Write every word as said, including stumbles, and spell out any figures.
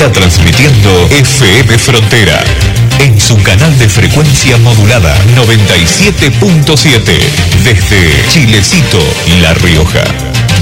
está transmitiendo F M Frontera en su canal de frecuencia modulada noventa y siete punto siete desde Chilecito, La Rioja.